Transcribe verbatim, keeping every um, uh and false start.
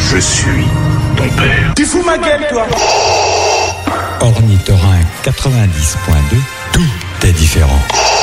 Je suis ton père. Tu fous ma gueule, toi. Ornithorynque quatre-vingt-dix point deux, tout est différent.